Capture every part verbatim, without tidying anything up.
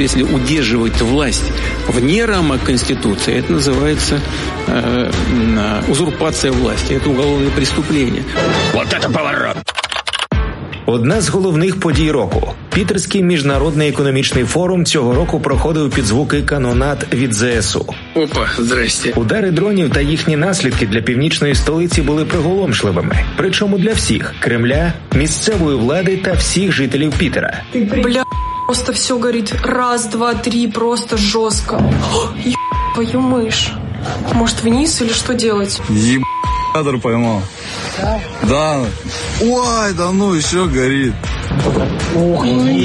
если удерживать власть вне рамок Конституции, это называется э, узурпация власти. Это уголовное преступление. Вот это поворот! Одна з головних подій року. Пітерський міжнародний економічний форум цього року проходив під звуки канонад від зе ес у. Опа, здрасте. Удари дронів та їхні наслідки для північної столиці були приголомшливими. Причому для всіх – Кремля, місцевої влади та всіх жителів Пітера. Бля, просто все горит. Раз, два, три, просто жестко. Еб твою мышь. Может, вниз или что делать? Еб... кадр поймал. Да? Да. Ой, да ну еще горит. Ох,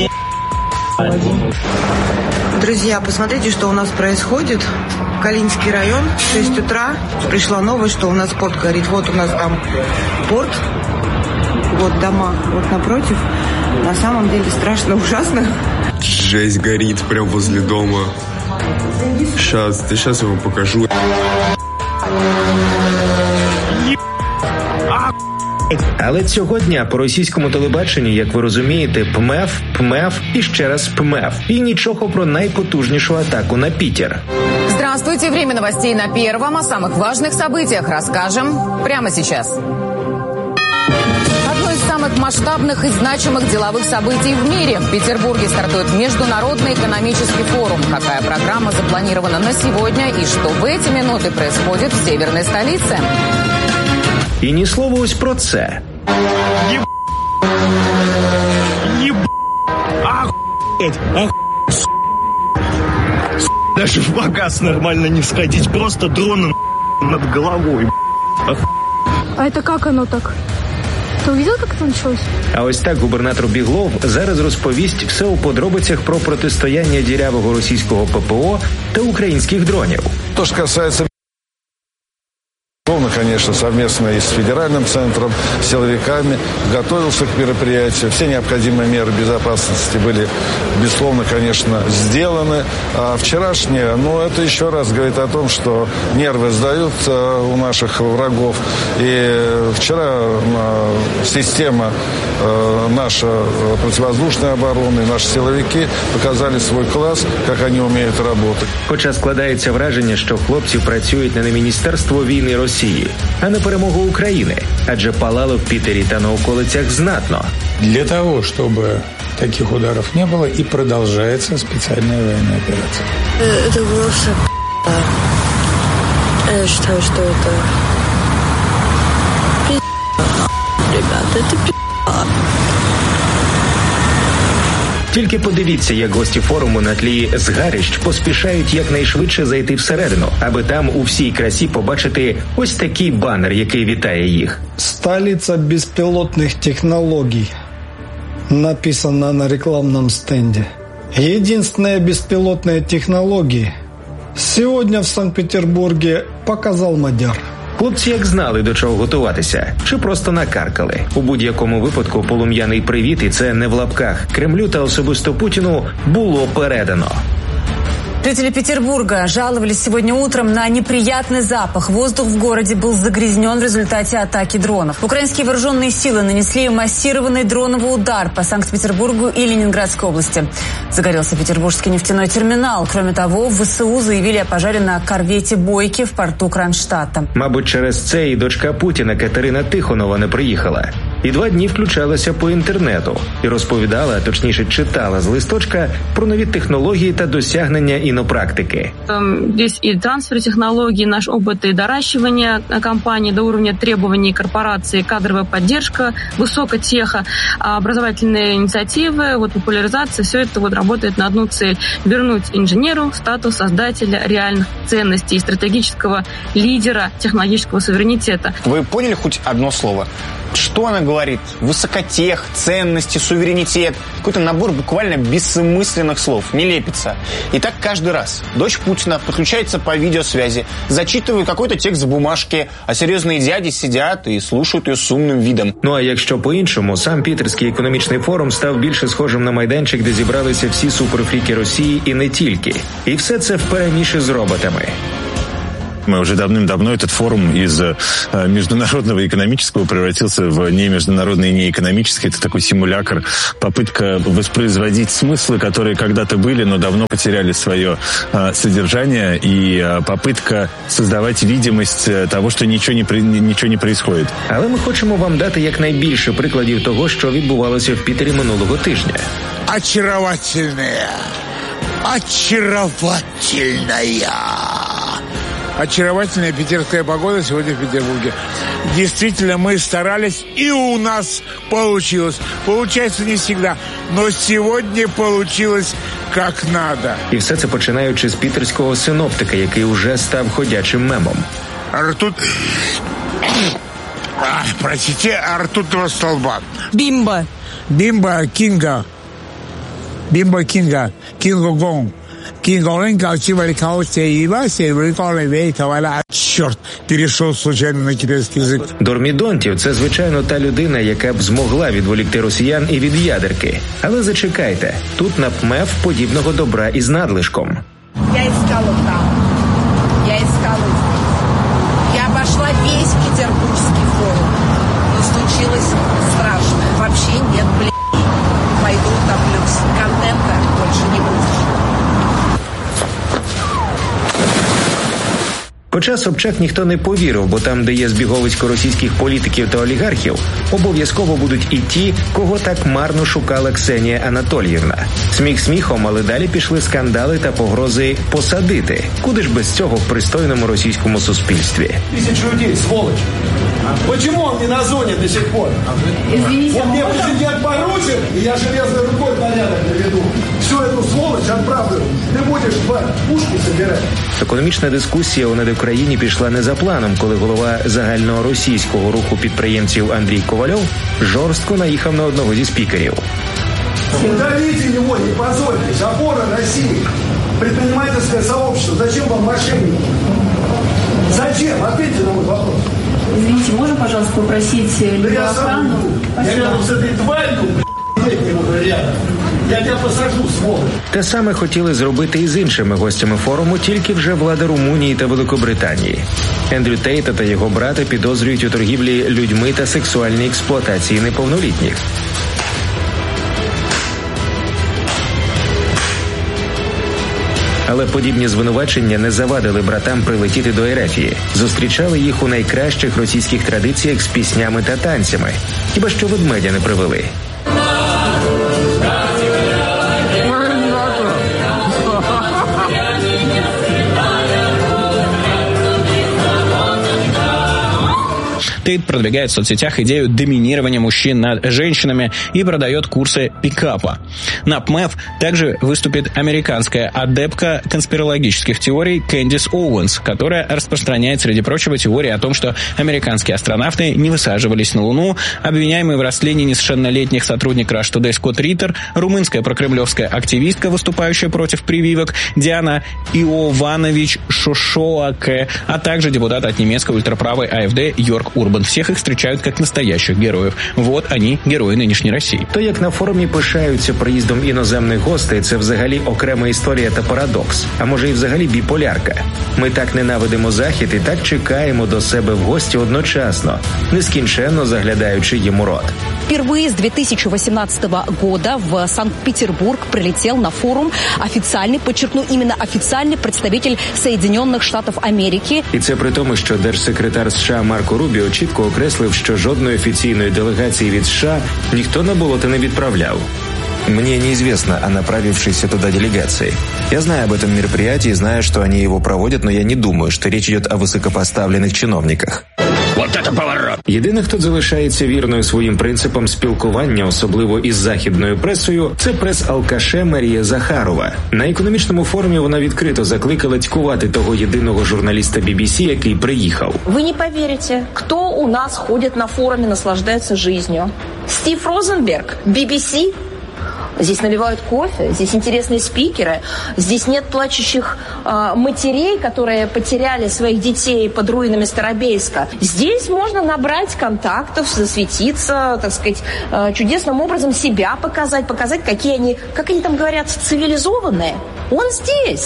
друзья, посмотрите, что у нас происходит. Калининский район, шесть утра. Пришла новость, что у нас порт горит. Вот у нас там порт. Вот дома, вот напротив. На самом деле страшно, ужасно. Жесть горит прям возле дома. Сейчас, да сейчас я вам покажу. Але цього дня по російському телебаченні, як ви розумієте, пмев, пмев і ще раз пмев. І нічого про найпотужнішу атаку на Питер. Здравствуйте, время новостей на Первом. О самых важных событиях расскажем прямо сейчас. Одно из самых масштабных и значимых деловых событий в мире. В Петербурге стартует Международный экономический форум. Какая программа запланирована на сегодня и что в эти минуты происходит в северной столице? І ні слова ось про це. Еб... Еб... Охуеть! Охуеть! Даже в магаз нормально не сходить. Просто дроны над головой. Охуеть. А это как оно так? Ти увидел, як це почалось? А ось так губернатор Біглов зараз розповість все у подробицях про протистояння дірявого російського пе пе о та українських дронів. То, що касається конечно, совместно и с федеральным центром, с силовиками, готовился к мероприятию. Все необходимые меры безопасности были, безусловно, конечно, сделаны. А вчерашнее, ну, это еще раз говорит о том, что нервы сдают у наших врагов. И вчера система наша противовоздушной обороны, наши силовики показали свой класс, как они умеют работать. Хоча складається враження, що хлопці працюють не на Міністерство війни Росії, а на перемогу України, адже палало в Питері та на околицях знатно. Для того, чтобы таких ударов не было, и продолжается специальная военная операция. Это просто я считаю, что это ребята, это Тільки подивіться, як гості форуму на тлі згарищ поспішають якнайшвидше зайти всередину, аби там у всій красі побачити ось такий банер, який вітає їх. «Столица беспилотных технологий» написано на рекламном стенде. Единственные беспилотные технологии сегодня в Санкт-Петербурге показал Мадяр. Хлопці як знали, до чого готуватися, чи просто накаркали. У будь-якому випадку полум'яний привіт, і це не в лапках, Кремлю та особисто Путіну було передано. Жители Петербурга жаловались сегодня утром на неприятный запах. Воздух в городе был загрязнен в результате атаки дронов. Украинские вооруженные силы нанесли массированный дроновый удар по Санкт-Петербургу и Ленинградской области. Загорелся Петербургский нефтяной терминал. Кроме того, в ВСУ заявили о пожаре на корвете «Бойки» в порту Кронштадта. Мабуть, через це і дочка Путіна Катерина Тихонова не приїхала. І два дні включалася по інтернету. І розповідала, а точніше читала з листочка про нові технології та досягнення инопрактики. Здесь и трансфер технологий, наш опыт и доращивание компании до уровня требований корпорации, кадровая поддержка, высокотеха, образовательные инициативы, вот популяризация, все это вот работает на одну цель – вернуть инженеру статус создателя реальных ценностей и стратегического лидера технологического суверенитета. Вы поняли хоть одно слово? Что она говорит? Высокотех, ценности, суверенитет. Какой-то набор буквально бессмысленных слов. Не лепится. И так каждый раз. Дочь Путина подключается по видеосвязи, зачитывает какой-то текст в бумажке, а серьезные дяди сидят и слушают ее с умным видом. Ну а якщо по-іншому, сам Пітерський економічний форум став більше схожим на майданчик, де зібралися всі суперфріки Росії і не тільки. І все це впереміші з роботами. мы уже давным-давно этот форум из международного экономического превратился в не международный, не экономический. Это такой симулятор, попытка воспроизводить смыслы, которые когда-то были, но давно потеряли свое содержание, и попытка создавать видимость того, що нічого не, нічого не происходит. Але ми хочемо вам дати якнайбільше прикладів того, що відбувалося в Пітері минулого тижня. Очаровательная, очаровательная, очаровательная питерская погода сегодня в Петербурге. Действительно, мы старались, и у нас получилось. Получается не всегда, но сегодня получилось как надо. І все це починаючи з пітерського синоптика, який уже став ходячим мемом. Ртут... А, простите, ртутного столба. Бимба. Бимба Кинга. Бимба Кинга. Кинго-гонг. Черт, перейшов случайно на китайський язик. Дормідонтів – це, звичайно, та людина, яка б змогла відволікти росіян і від ядерки. Але зачекайте, тут на ПМЕФ подібного добра із надлишком. Я искала там, я искала здесь. Я обошла весь петербургский форум, но случилось страшное. Вообще нет, блин, пойду утоплюсь. Контента больше не будет. Хоча Собчак ніхто не повірив, бо там, де є збіговисько російських політиків та олігархів, обов'язково будуть і ті, кого так марно шукала Ксенія Анатоліївна. Сміх сміхом, але далі пішли скандали та погрози посадити. Куди ж без цього в пристойному російському суспільстві? Тисячу людей, сволочь. Почему он не на зоне до сих пор? Извините, вот мне президент поручил, и я железной рукой порядок наведу. Всю эту сволочь отправлю. Ты будешь пушки собирать. Економічна дискусія у недокраїні пішла не за планом, коли голова загального російського руху підприємців Андрій Ковальов жорстко наїхав на одного зі спікерів. Удалите его, не позорьтесь. Опора России. Предпринимательское сообщество. Зачем вам мошенники? Зачем? Ответьте на мой вопрос. Извините, можно, пожалуйста, попросить любую охрану? Я рядом с этой тварью, блядь, не буду рядом. Я тебя посажу, сволочь. Те саме хотіли зробити і з іншими гостями форуму, тільки вже влада Румунії та Великобританії. Ендрю Тейта та його брата підозрюють у торгівлі людьми та сексуальній експлуатації неповнолітніх. Але подібні звинувачення не завадили братам прилетіти до Ерефії. Зустрічали їх у найкращих російських традиціях з піснями та танцями. Хіба що ведмедя не привели. Тейт продвигает в соцсетях идею доминирования мужчин над женщинами и продает курсы пикапа. На ПМЭФ также выступит американская адептка конспирологических теорий Кэндис Оуэнс, которая распространяет, среди прочего, теории о том, что американские астронавты не высаживались на Луну, обвиняемый в растлении несовершеннолетних сотрудник Rush Today Скотт Риттер, румынская прокремлевская активистка, выступающая против прививок, Диана Иованович Шошоаке, а также депутат от немецкой ультраправой АФД Йорк Урбан. Всех их встречают как настоящих героїв. Вот они, герої нинішньої Росії. То, як на форумі пишаються приїздом іноземних гостей, це взагалі окрема історія та парадокс. А може і взагалі біполярка. Ми так ненавидимо Захід і так чекаємо до себе в гості одночасно, нескінченно заглядаючи їм у рот. Впервые с две тысячи восемнадцатого года в Санкт-Петербург прилетел на форум официальный, подчеркну, именно официальный представитель Соединенных Штатов Америки. І це при тому, що держсекретар США Марко Рубіо чітко окреслив, що жодної офіційної делегації від США ніхто на болото не відправляв. Мне неизвестно о направившейся туда делегации. Я знаю об этом мероприятии, знаю, что они его проводят, но я не думаю, что речь идет о высокопоставленных чиновниках. Вот это поворот! Єдине, хто залишається вірною своїм принципам спілкування, особливо із західною пресою, це прес-алкаше Марія Захарова. На економічному форумі вона відкрито закликала цькувати того єдиного журналіста бі бі сі, який приїхав. Ви не повірите, хто у нас ходить на форумі, наслаждається життю? Стив Розенберг, бі бі сі? Здесь наливают кофе, здесь интересные спикеры, здесь нет плачущих э, матерей, которые потеряли своих детей под руинами Старобельска. Здесь можно набрать контактов, засветиться, так сказать, э, чудесным образом себя показать, показать, какие они, как они там говорят, цивилизованные. Он здесь.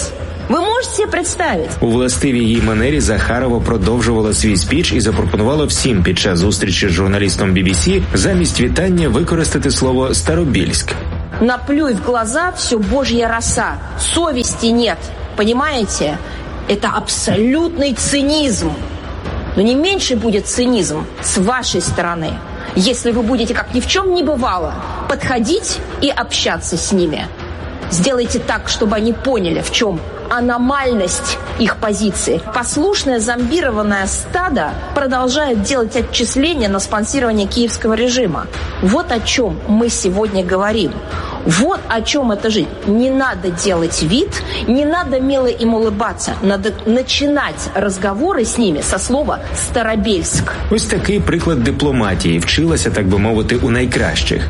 Ви можете себе представити? У властивій їй манері Захарова продовжувала свій спіч і запропонувала всім під час зустрічі з журналістом бі бі сі замість вітання використати слово «Старобільськ». Наплюй в глаза, все божья роса. Совести нет, понимаете? Это абсолютный цинизм. Но не меньше будет цинизм с вашей стороны, если вы будете, как ни в чем не бывало, подходить и общаться с ними. Сделайте так, чтобы они поняли, в чем аномальность их позиции. Послушное зомбированное стадо продолжает делать отчисления на спонсирование киевского режима. Вот о чем мы сегодня говорим. Вот о чем это жизнь. Не надо делать вид, не надо мило им улыбаться. Надо начинать разговоры с ними со слова «Старобельск». Ось такий приклад дипломатії. Вчилася, так би мовити, у найкращих.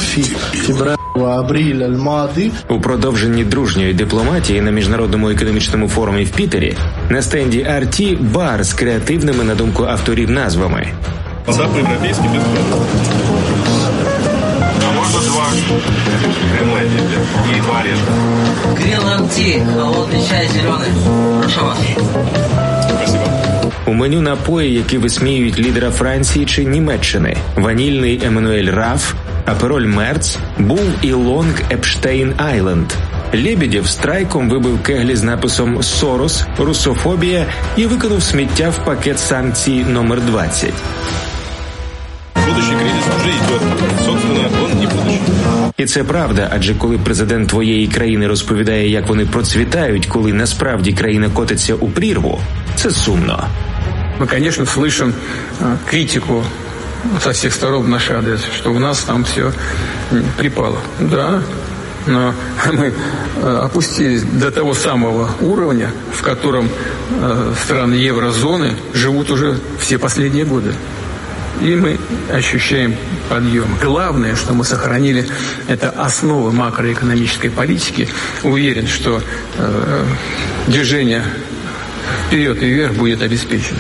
У продовженні дружньої дипломатії на Міжнародному економічному форумі в Пітері на стенді ар ті бар з креативними, на думку авторів, назвами. Западноевропейский бесплатно. А можно два Гренландия и два ареста? Гренланд-ти, холодный чай зеленый. Прошу вас. Спасибо. У меню напої, які висміюють лідера Франції чи Німеччини. Ванільний Еммануель Раф, Апероль Мерц, був і Лонг Епштейн Айленд. Лебедєв страйком вибив кеглі з написом «Сорос», «Русофобія» і викинув сміття в пакет санкцій номер двадцять. Будущий кризис уже идет. Собственно, он не будущий. І це правда, адже коли президент твоєї країни розповідає, як вони процвітають, коли насправді країна котиться у прірву, це сумно. Мы, конечно, слышим критику со всех сторон в наш адрес, что у нас там все припало. Да, но мы опустились до того самого уровня, в котором страны еврозоны живут уже все последние годы. И мы ощущаем подъем. Главное, что мы сохранили, это основы макроэкономической политики. Уверен, что э, движение вперед и вверх будет обеспечено.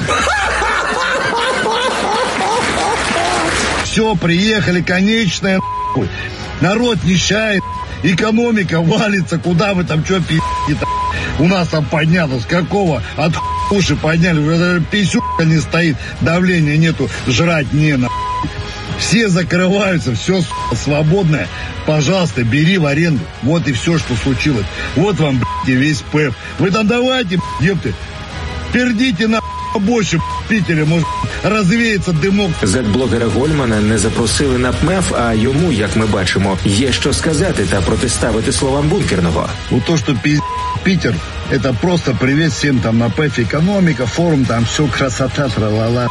Все, приехали, конечная нахуй. Народ нищает, экономика валится, куда вы там что пи***те? У нас там поднято, с какого? От уши подняли, уже даже писюка не стоит, давления нету, жрать не на. Все закрываются, все свободное. Пожалуйста, бери в аренду. Вот и все, что случилось. Вот вам, блядь, весь ПЭФ. Вы там давайте, ёпты, пердите на побольше в Питері, може розвіється димок. Зет-блогера Гольмана не запросили на ПМЕФ, а йому, як ми бачимо, є що сказати та протиставити словам Бункерного. У то, що пиздец Питер, это просто привет всем там на ПЭФ, экономика, форум, там все красота, тра-ла-ла.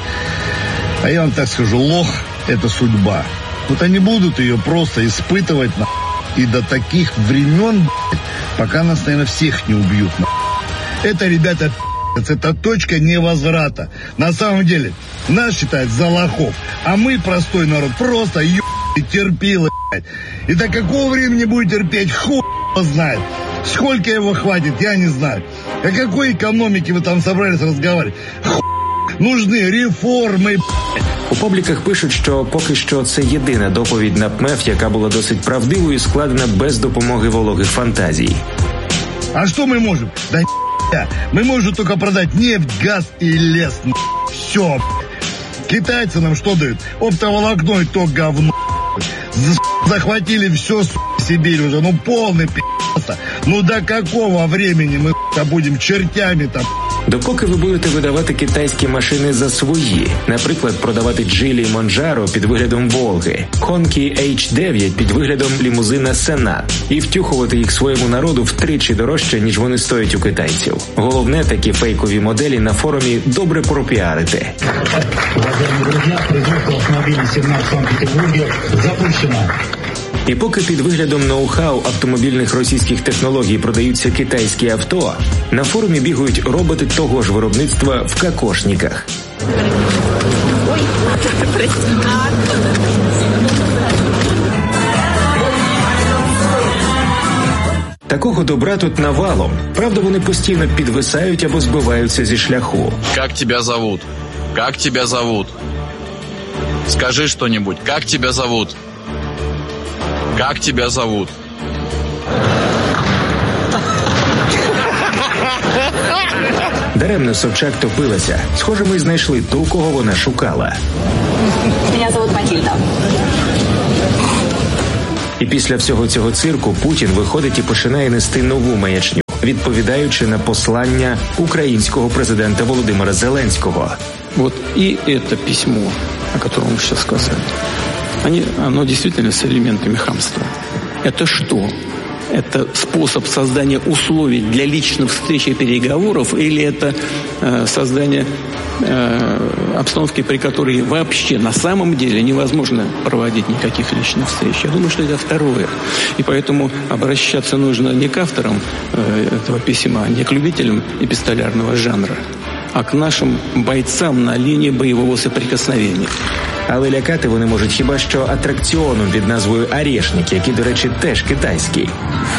А я вам так скажу, лох – это судьба. Вот они будут ее просто испытывать, на, и до таких времен, пока нас, наверное, всех не убьют. На. Это, ребята, это точка невозврата. На самом деле, нас считают за лохов, а мы, простой народ, просто ё**и терпилы. И до какого времени будет терпеть, хуй знает. Сколько его хватит, я не знаю. О какой экономике вы там собрались разговаривать? Хуй. Нужны реформи. У пабліках пишуть, що поки що це єдина доповідь на ПМЕФ, яка була досить правдивою і складена без допомоги вологих фантазій. А что мы можем? Да мы можем только продать нефть, газ и лес. Все. Китайцы нам что дают? Оптоволокно и то говно. Захватили все, Сибирь уже. Ну полный пи***ца. Ну до какого времени мы будем чертями там? Допоки ви будете видавати китайські машини за свої, наприклад, продавати Джилі Монджаро під виглядом Волги, Хонкі ейч дев'ять під виглядом лімузина Сенат, і втюхувати їх своєму народу втричі дорожче, ніж вони стоять у китайців. Головне, такі фейкові моделі на форумі добре пропіарити. Уважаемые друзья, производство автомобилей «Сигнал» в Санкт-Петербурге запущено. І поки під виглядом ноу-хау автомобільних російських технологій продаються китайські авто, на форумі бігають роботи того ж виробництва в кокошниках. Ой, Такого добра тут навалом. Правда, вони постійно підвисають або збиваються зі шляху. Как тебя зовут? Как тебя зовут? Скажи что-нибудь. Как тебя зовут? Как тебя зовут? Даремно Собчак топилася. Схоже, ми знайшли ту, кого вона шукала. Мене звуть Матильда. І після всього цього цирку Путін виходить і починає нести нову маячню, відповідаючи на послання українського президента Володимира Зеленського. Вот и это письмо, о котором мы сейчас сказали, они, оно действительно с элементами хамства. Это что? Это способ создания условий для личных встреч и переговоров, или это э, создание э, обстановки, при которой вообще на самом деле невозможно проводить никаких личных встреч? Я думаю, что это второе. И поэтому обращаться нужно не к авторам э, этого письма, не к любителям эпистолярного жанра, а к нашим бойцам на лінії бойового соприкосновення. Але лякати вони можуть хіба що атракціоном під назвою «Орешник», який, до речі, теж китайський.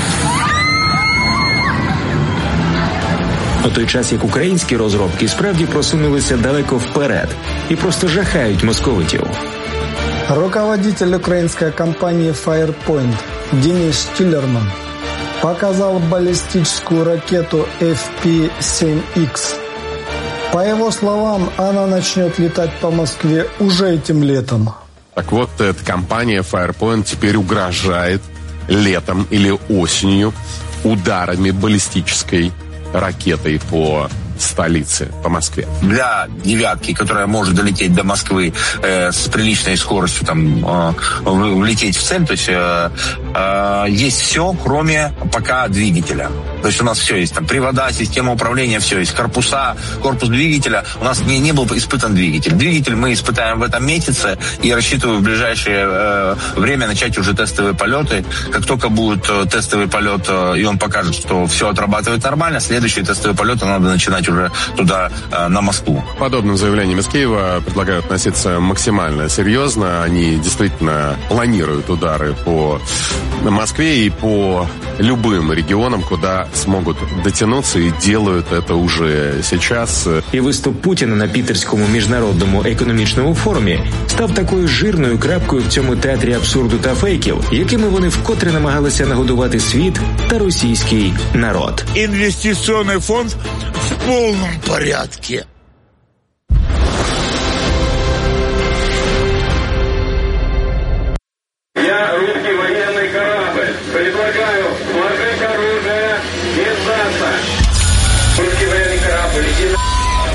У той час, як українські розробки справді просунулися далеко вперед і просто жахають московитів. Руководитель украинской компании Firepoint Денис Тиллерман показал баллистическую ракету эф пи семь икс. По его словам, она начнет летать по Москве уже этим летом. Так вот, эта компания Firepoint теперь угрожает летом или осенью ударами баллистической ракетой по столице, по Москве. Для «девятки», которая может долететь до Москвы э, с приличной скоростью, там, э, влететь в цель, то есть э, э, есть все, кроме пока двигателя. То есть у нас все есть, там, привода, система управления, все есть, корпуса, корпус двигателя. У нас не, не был испытан двигатель. Двигатель мы испытаем в этом месяце и рассчитываю в ближайшее э, время начать уже тестовые полеты. Как только будет э, тестовый полет, э, и он покажет, что все отрабатывает нормально, следующие тестовые полеты надо начинать уже туда, э, на Москву. Подобным заявлениям из Киева предлагают относиться максимально серьезно. Они действительно планируют удары по Москве и по любым регионам, куда смогут дотянуться, і делают это уже сейчас. І виступ Путіна на Пітерському міжнародному економічному форумі став такою жирною крапкою в цьому театрі абсурду та фейків, якими вони вкотре намагалися нагодувати світ та російський народ. Інвестиційний фонд в повному порядку. Я русский военный корабль. Предлагаю